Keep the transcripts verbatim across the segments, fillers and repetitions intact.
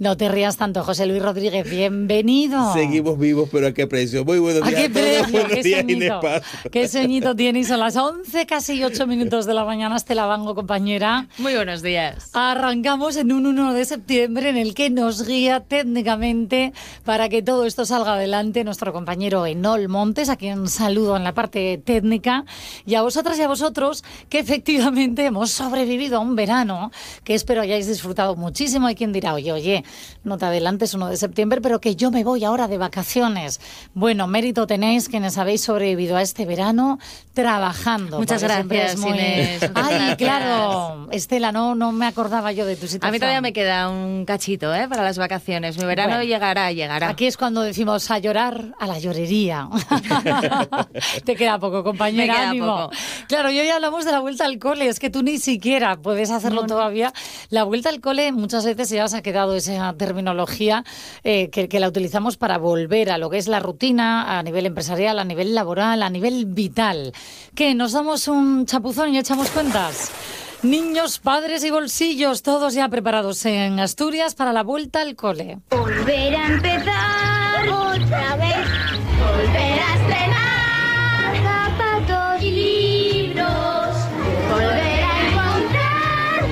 No te rías tanto, José Luis Rodríguez, bienvenido. Seguimos vivos, pero ¿a qué precio? Muy buenos días. ¿A qué precio? Buenos ¿Qué días, sueñito? Inés Paz. ¿Qué sueñito tienes? Son las once, casi ocho minutos de la mañana. Estela Bango, compañera. Muy buenos días. Arrancamos en un uno de septiembre en el que nos guía técnicamente para que todo esto salga adelante nuestro compañero Enol Montes, a quien saludo en la parte técnica, y a vosotras y a vosotros que efectivamente hemos sobrevivido a un verano que espero hayáis disfrutado muchísimo. Hay quien dirá, oye, oye, no te adelantes, uno de septiembre, pero que yo me voy ahora de vacaciones. Bueno, mérito tenéis quienes habéis sobrevivido a este verano trabajando. Muchas gracias, muy... Inés. Muchas Ay, gracias. Claro, Estela, no, no me acordaba yo de tu situación. A mí todavía me queda un cachito, ¿eh? Para las vacaciones. Mi verano Bueno, llegará, llegará. Aquí es cuando decimos a llorar, a la llorería. Te queda poco, compañera. Me queda ánimo. poco. Claro, y hoy hablamos de la vuelta al cole. Es que tú ni siquiera puedes hacerlo No, no. todavía. La vuelta al cole muchas veces ya se ha quedado esa terminología eh, que, que la utilizamos para volver a lo que es la rutina a nivel empresarial, a nivel laboral, a nivel vital. ¿Qué? ¿Nos damos un chapuzón y echamos cuentas? Niños, padres y bolsillos, todos ya preparados en Asturias para la vuelta al cole. Volver a empezar otra vez, volver a estrenar zapatos y libros, volver a encontrar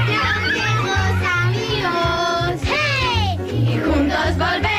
viejos amigos, ¡hey! Y juntos volver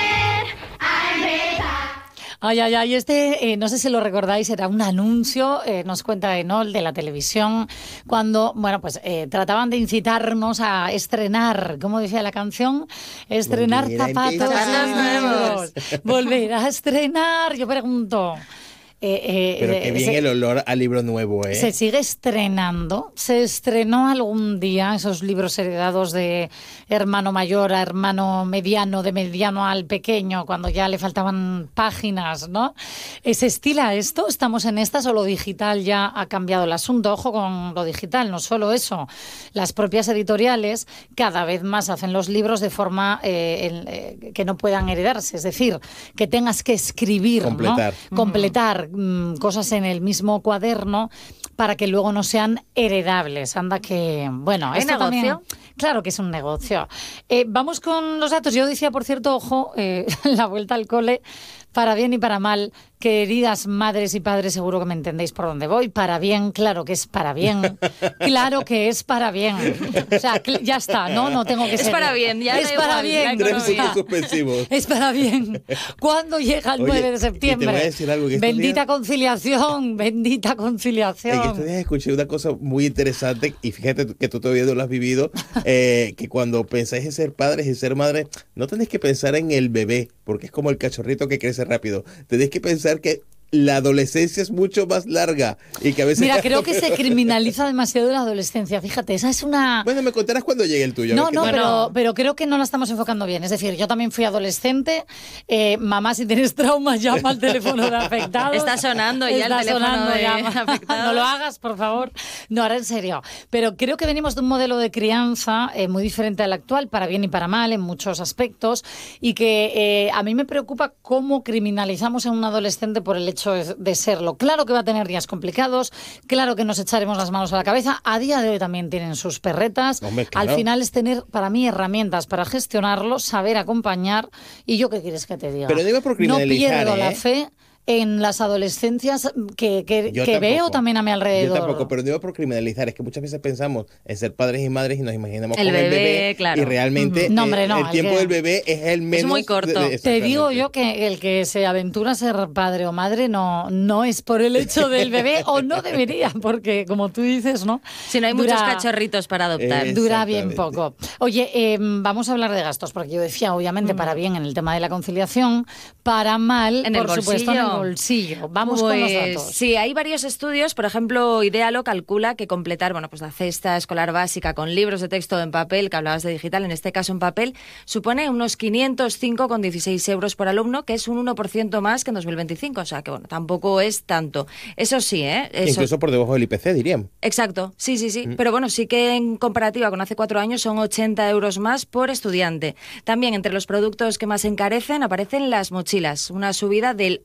a empezar. Ay, ay, ay, este, eh, no sé si lo recordáis, era un anuncio, eh, nos cuenta Enol, de la televisión, cuando, bueno, pues eh, trataban de incitarnos a estrenar, ¿cómo decía la canción? Estrenar Volver a zapatos empezar. nuevos. Volver a estrenar, yo pregunto... Eh, eh, Pero eh, qué bien se- el olor al libro nuevo, ¿eh? ¿Se sigue estrenando? ¿Se estrenó algún día esos libros heredados de hermano mayor a hermano mediano, de mediano al pequeño, cuando ya le faltaban páginas, ¿no? ¿Se estila esto? ¿Estamos en estas o lo digital ya ha cambiado el asunto? Ojo con lo digital, no solo eso. Las propias editoriales cada vez más hacen los libros de forma eh, en- eh, que no puedan heredarse, es decir, que tengas que escribir, ¿no? Completar. Completar mm, cosas en el mismo cuaderno para que luego no sean heredables. Anda que, bueno, ¿Hay esto negocio? también, claro que es un negocio. Eh, vamos con los datos. Yo decía, por cierto, ojo, eh, la vuelta al cole, para bien y para mal, queridas madres y padres, seguro que me entendéis por dónde voy. Para bien, claro que es para bien. Claro que es para bien. O sea, cl- ya está, ¿no? No tengo que Es ser... para bien, ya Es da para igual, bien. la Tres economía. puntos suspensivos. Es para bien. ¿Cuándo llega el Oye, nueve de y te septiembre? voy a decir algo, que estos Bendita días- conciliación, bendita En estos conciliación. días escuché una cosa muy interesante y fíjate que tú todavía no lo has vivido, eh, que cuando pensáis en ser padres y ser madres, no tenéis que pensar en el bebé, porque es como el cachorrito que crece rápido. Tenéis que pensar que la adolescencia es mucho más larga y que a veces... Mira, creo que se criminaliza demasiado la adolescencia. Fíjate, esa es una... Bueno, me contarás cuando llegue el tuyo. a No, ver qué no, tal. pero, Bueno. pero creo que no la estamos enfocando bien. Es decir, yo también fui adolescente. Eh, mamá, si tienes traumas, llama al teléfono de afectados. Está sonando ya el Está teléfono sonando, de llama. afectados. No lo hagas, por favor. No, ahora en serio. Pero creo que venimos de un modelo de crianza eh, muy diferente al actual, para bien y para mal, en muchos aspectos, y que eh, a mí me preocupa cómo criminalizamos a un adolescente por el hecho de, de serlo. Claro que va a tener días complicados, claro que nos echaremos las manos a la cabeza. A día de hoy también tienen sus perretas. Hombre, claro. Al final es tener, para mí, herramientas para gestionarlo, saber acompañar. ¿Y yo qué quieres que te diga? Pero no iba por criminalizar, No pierdo la ¿eh? fe en las adolescencias que, que, Yo que tampoco. veo también a mi alrededor. Yo tampoco, pero no iba por criminalizar. Es que muchas veces pensamos en ser padres y madres y nos imaginamos El con el bebé, bebé. claro. Y realmente Ujú. No, hombre, eh, no, el el tiempo que- del bebé es el menos... muy corto. de- de- Te digo exactamente. yo que el que se aventura a ser padre o madre no, no es por el hecho del bebé, o no debería, porque como tú dices, ¿no? Si no hay Dura- muchos cachorritos para adoptar. Eh, Dura bien Exactamente. poco. Oye, eh, vamos a hablar de gastos, porque yo decía, obviamente, para bien en el tema de la conciliación, para mal, En el por supuesto, en el bolsillo. bolsillo. Vamos con los Pues, datos. Sí, hay varios estudios. Por ejemplo, Idealo calcula que completar, bueno, pues la cesta escolar básica con libros de texto en papel, que hablabas de digital, en este caso en papel, supone unos quinientos cinco coma dieciséis euros por alumno, que es un uno por ciento más que en dos mil veinticinco. O sea que, bueno, tampoco es tanto. Eso sí, ¿eh? Eso- Incluso por debajo del I P C, dirían. Exacto, sí, sí, sí. Pero bueno, sí que en comparativa con hace cuatro años son ochenta euros más por estudiante. También entre los productos que más encarecen aparecen las mochilas, una subida del once coma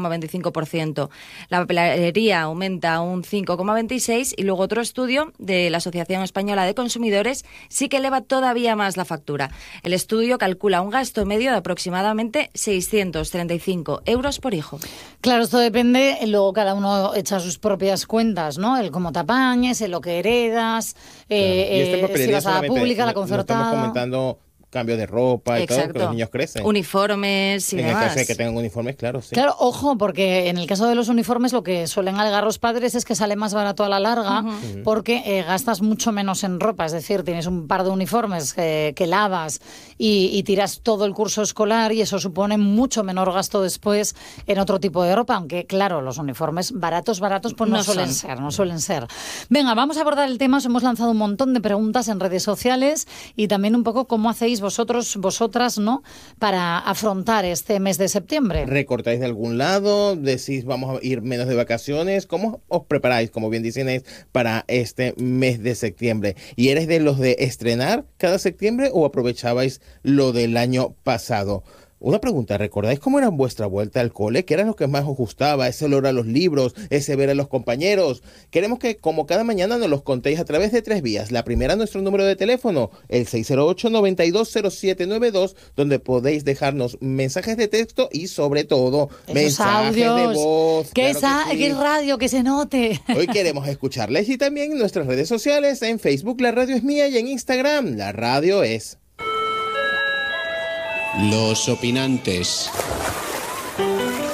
coma veinticinco por ciento. La papelería aumenta un cinco coma veintiséis por ciento y luego otro estudio de la Asociación Española de Consumidores sí que eleva todavía más la factura. El estudio calcula un gasto medio de aproximadamente seiscientos treinta y cinco euros por hijo. Claro, esto depende, luego cada uno echa sus propias cuentas, ¿no? El cómo te apañes, el lo que heredas, eh, claro. Y esta eh, papelería si vas a la solamente pública, la no- no concertada. estamos comentando cambio de ropa y Exacto. todo, que los niños crecen. Uniformes y en demás. el caso de que tengan uniformes, claro, sí. Claro, ojo, porque en el caso de los uniformes lo que suelen alegar los padres es que sale más barato a la larga Ujú. porque eh, gastas mucho menos en ropa. Es decir, tienes un par de uniformes eh, que lavas y, y tiras todo el curso escolar y eso supone mucho menor gasto después en otro tipo de ropa. Aunque, claro, los uniformes baratos, baratos, pues no, No suelen son. ser, no suelen ser. Venga, vamos a abordar el tema. Os hemos lanzado un montón de preguntas en redes sociales y también un poco cómo hacéis vosotros, vosotras, ¿no?, para afrontar este mes de septiembre. ¿Recortáis de algún lado? ¿Decís vamos a ir menos de vacaciones? ¿Cómo os preparáis, como bien dicen, es para este mes de septiembre? ¿Y eres de los de estrenar cada septiembre o aprovechabais lo del año pasado? Una pregunta, ¿recordáis cómo era vuestra vuelta al cole? ¿Qué era lo que más os gustaba? ¿Ese olor a los libros? ¿Ese ver a los compañeros? Queremos que, como cada mañana, nos los contéis a través de tres vías. La primera, nuestro número de teléfono, el seis cero ocho, noventa y dos cero siete noventa y dos, donde podéis dejarnos mensajes de texto y, sobre todo, Esos mensajes audios. de voz. Que, Claro esa, que sí. que es radio, que se note. Hoy queremos escucharles y también en nuestras redes sociales, en Facebook La Radio es Mía y en Instagram La Radio es. Los opinantes.